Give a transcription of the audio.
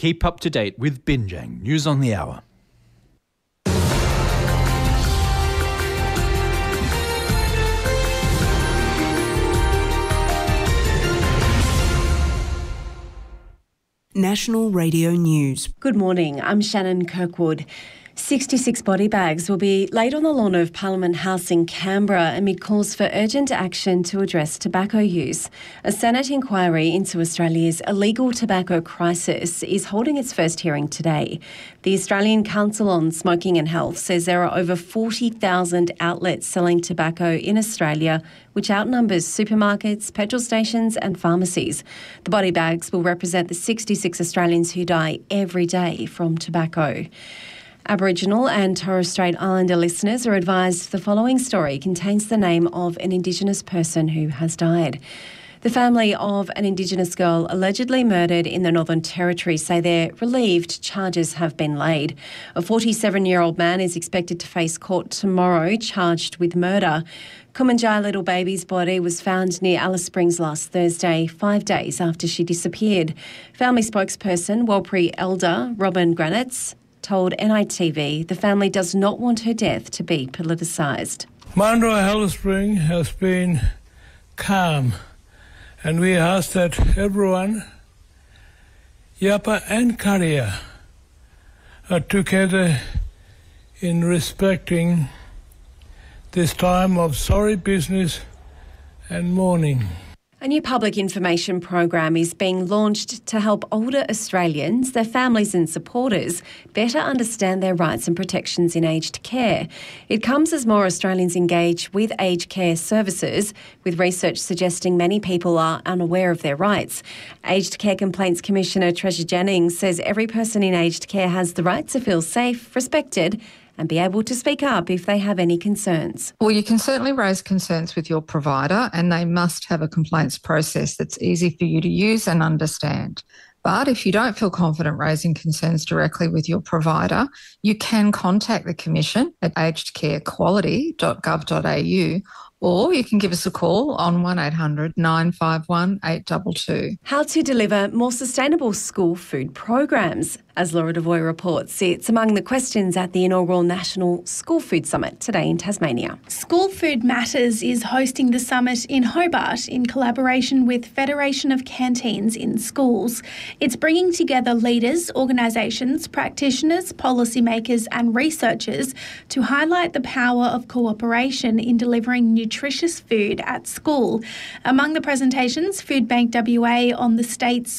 Keep up to date with Binjang News on the Hour. National Radio News. Good morning, I'm Shannon Kirkwood. 66 body bags will be laid on the lawn of Parliament House in Canberra amid calls for urgent action to address tobacco use. A Senate inquiry into Australia's illegal tobacco crisis is holding its first hearing today. The Australian Council on Smoking and Health says there are over 40,000 outlets selling tobacco in Australia, which outnumbers supermarkets, petrol stations and pharmacies. The body bags will represent the 66 Australians who die every day from tobacco. Aboriginal and Torres Strait Islander listeners are advised the following story contains the name of an Indigenous person who has died. The family of an Indigenous girl allegedly murdered in the Northern Territory say they're relieved charges have been laid. A 47-year-old man is expected to face court tomorrow, charged with murder. Kumanjai Little Baby's body was found near Alice Springs last Thursday, 5 days after she disappeared. Family spokesperson, Warlpiri elder Robin Granitz, told NITV the family does not want her death to be politicised. Mandurah Alice Springs has been calm, and we ask that everyone, Yapa and Karia, are together in respecting this time of sorry business and mourning. A new public information program is being launched to help older Australians, their families and supporters better understand their rights and protections in aged care. It comes as more Australians engage with aged care services, with research suggesting many people are unaware of their rights. Aged Care Complaints Commissioner Treasure Jennings says every person in aged care has the right to feel safe, respected and be able to speak up if they have any concerns. Well, you can certainly raise concerns with your provider, and they must have a complaints process that's easy for you to use and understand. But if you don't feel confident raising concerns directly with your provider, you can contact the Commission at agedcarequality.gov.au, or you can give us a call on 1800 951 822. How to deliver more sustainable school food programs. As Laura Devoy reports, it's among the questions at the inaugural National School Food Summit today in Tasmania. School Food Matters is hosting the summit in Hobart in collaboration with Federation of Canteens in Schools. It's bringing together leaders, organisations, practitioners, policymakers and researchers to highlight the power of cooperation in delivering nutritious food at school. Among the presentations, Food Bank WA on the state's